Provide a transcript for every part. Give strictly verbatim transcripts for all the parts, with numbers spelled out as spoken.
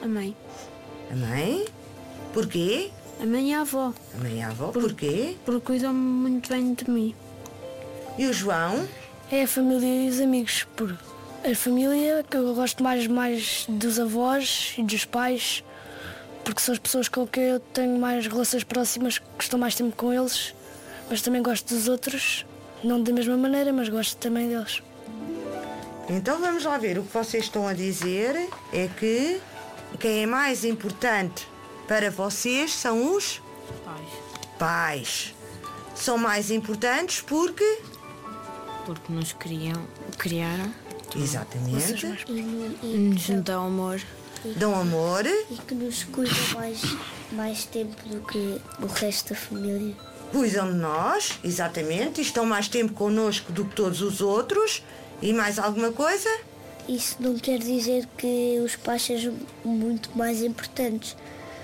A mãe. A mãe? Porquê? A mãe e a avó. A mãe e a avó, Por- porquê? Porque cuidam muito bem de mim. E o João? É a família e os amigos. Por a família, que eu gosto mais, mais dos avós e dos pais, porque são as pessoas com quem eu tenho mais relações próximas, que estou mais tempo com eles, mas também gosto dos outros, não da mesma maneira, mas gosto também deles. Então vamos lá ver, o que vocês estão a dizer é que quem é mais importante para vocês são os Pais. pais. São mais importantes porque... Porque nos criam, criaram, Exatamente. nos dão amor. Dão amor. E que nos cuida mais, mais tempo do que o resto da família. Cuidam de nós, exatamente, e estão mais tempo connosco do que todos os outros. E mais alguma coisa? Isso não quer dizer que os pais sejam muito mais importantes.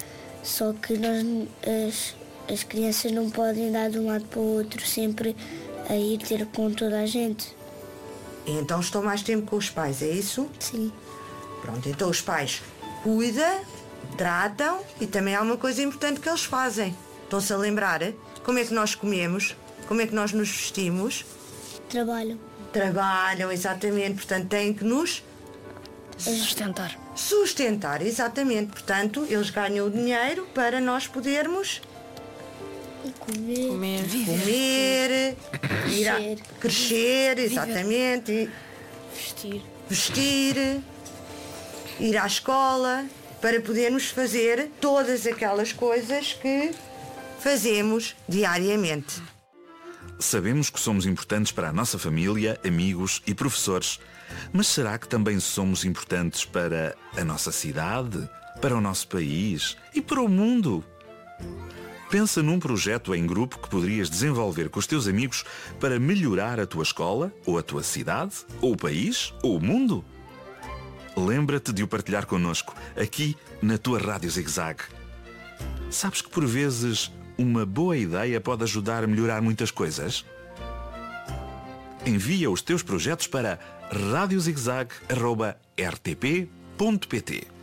Só que nós, as, as crianças não podem andar de um lado para o outro sempre a ir ter com toda a gente. Então estão mais tempo com os pais, é isso? Sim. Pronto, então os pais cuidam, tratam e também há uma coisa importante que eles fazem. Estão-se a lembrar? Como é que nós comemos? Como é que nós nos vestimos? Trabalham. Trabalham, exatamente, portanto têm que nos Sustentar. sustentar, exatamente. Portanto, eles ganham o dinheiro para nós podermos E comer. Comer. comer, ir a- Crescer. crescer, exatamente, e Vestir. vestir, ir à escola, para podermos fazer todas aquelas coisas que fazemos diariamente. Sabemos que somos importantes para a nossa família, amigos e professores. Mas será que também somos importantes para a nossa cidade, para o nosso país e para o mundo? Pensa num projeto em grupo que poderias desenvolver com os teus amigos para melhorar a tua escola, ou a tua cidade, ou o país, ou o mundo. Lembra-te de o partilhar connosco, aqui na tua Rádio Zig-Zag. Sabes que por vezes uma boa ideia pode ajudar a melhorar muitas coisas? Envia os teus projetos para radiozigzag arroba r t p ponto p t.